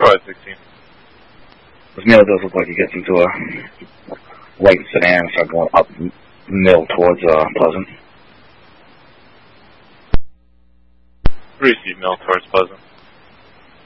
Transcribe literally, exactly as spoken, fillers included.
ahead, sixteen. This mill does look like it gets into a white sedan and start going up mill towards uh, Pleasant. Pretty steep mill towards Pleasant.